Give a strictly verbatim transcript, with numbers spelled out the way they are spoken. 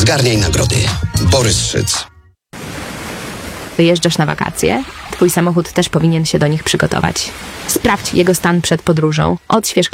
Zgarniaj nagrody. Borys Szyc. Wyjeżdżasz na wakacje? Twój samochód też powinien się do nich przygotować. Sprawdź jego stan przed podróżą. Odśwież